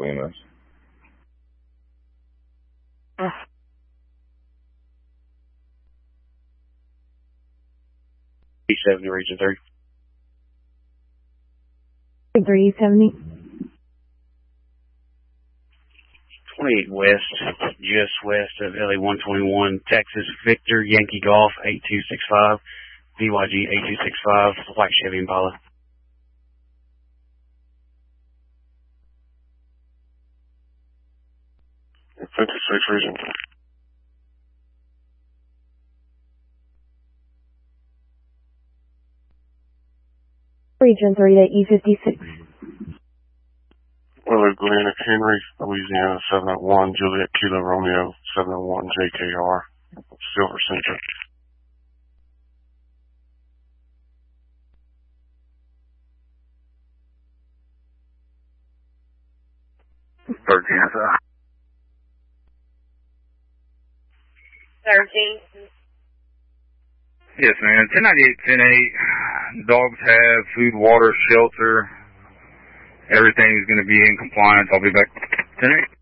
between us. 370, Region 3. 370. 28 West, US West of LA 121, Texas, Victor, Yankee Golf, 8265, VYG 8265, White Chevy Impala. Region 3. Region 3 to E56. Willard Glen, Henry, Louisiana, 701, Juliet Kilo Romeo, 701, JKR, Silver Center. Yes, man. 1098, 10-8. Dogs have food, water, shelter. Everything is going to be in compliance. I'll be back. 10-8.